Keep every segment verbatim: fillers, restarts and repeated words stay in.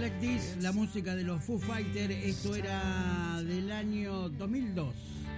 Like This, la música de los Foo Fighters. Esto era del año dos mil dos.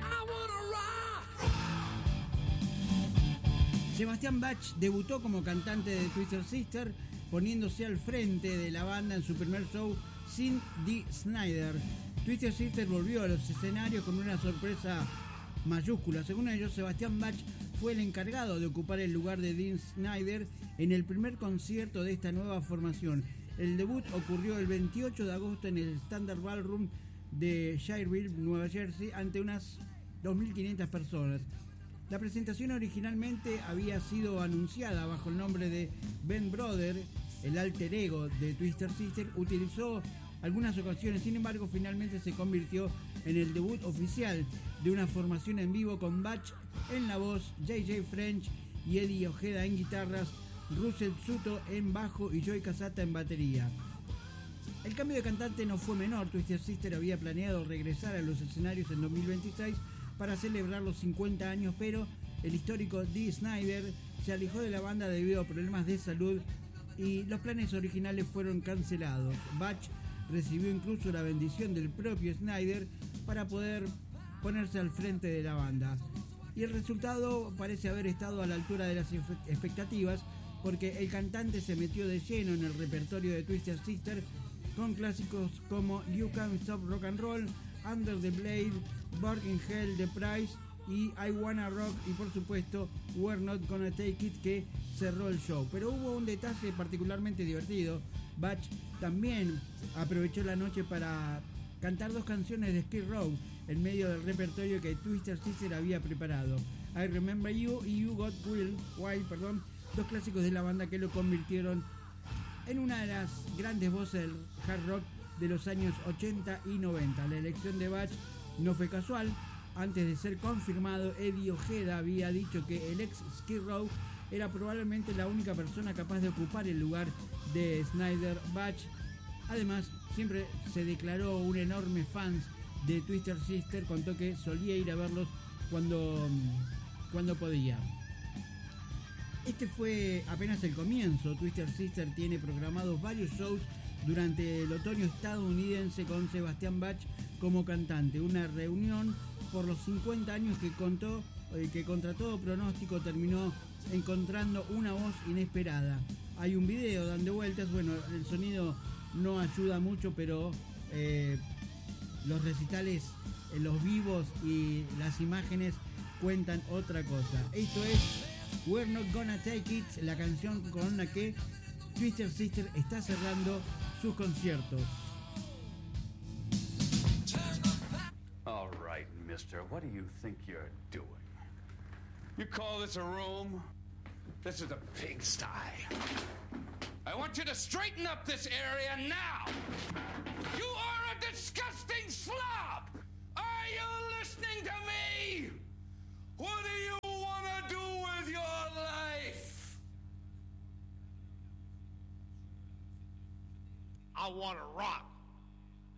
Sebastian Bach debutó como cantante de Twisted Sister, poniéndose al frente de la banda en su primer show sin Dee Snider. Twisted Sister volvió a los escenarios con una sorpresa mayúscula. Según ellos, Sebastian Bach fue el encargado de ocupar el lugar de Dee Snider en el primer concierto de esta nueva formación. El debut ocurrió el veintiocho de agosto en el Standard Ballroom de Shireville, Nueva Jersey, ante unas dos mil quinientas personas. La presentación originalmente había sido anunciada bajo el nombre de Ben Brother, el alter ego de Twisted Sister. Utilizó algunas ocasiones, sin embargo, finalmente se convirtió en el debut oficial de una formación en vivo con Bach en la voz, J J French y Eddie Ojeda en guitarras, Russell Suto en bajo y Joey Casata en batería. El cambio de cantante no fue menor. Twisted Sister había planeado regresar a los escenarios en dos mil veintiséis para celebrar los cincuenta años, pero el histórico Dee Snider se alejó de la banda debido a problemas de salud y los planes originales fueron cancelados. Bach recibió incluso la bendición del propio Snider para poder ponerse al frente de la banda. Y el resultado parece haber estado a la altura de las expectativas, porque el cantante se metió de lleno en el repertorio de Twisted Sister con clásicos como You Can't Stop Rock and Roll, Under the Blade, Born in Hell, The Price y I Wanna Rock, y por supuesto We're Not Gonna Take It, que cerró el show. Pero hubo un detalle particularmente divertido. Bach también aprovechó la noche para cantar dos canciones de Skid Row en medio del repertorio que Twisted Sister había preparado: I Remember You y You Got Wild, Wild perdón, dos clásicos de la banda que lo convirtieron en una de las grandes voces del hard rock de los años ochenta y noventa. La elección de Bach no fue casual. Antes de ser confirmado, Eddie Ojeda había dicho que el ex Skid Row era probablemente la única persona capaz de ocupar el lugar de Snider. Bach, además, siempre se declaró un enorme fan de Twisted Sister. Contó que solía ir a verlos cuando, cuando podía. Este fue apenas el comienzo. Twisted Sister tiene programados varios shows durante el otoño estadounidense con Sebastian Bach como cantante. Una reunión por los cincuenta años que contó, eh, que contra todo pronóstico terminó encontrando una voz inesperada. Hay un video dando vueltas. Bueno, el sonido no ayuda mucho, pero eh, los recitales, eh, los vivos y las imágenes cuentan otra cosa. Esto es We're Not Gonna Take It, la canción con la que Twisted Sister está cerrando sus conciertos. All right, mister, what do you think you're doing? You call this a room? This is a pigsty. I want you to straighten up this area now. You are a disgusting slob. Are you listening to me? What do you want to do with your life? I want to rock.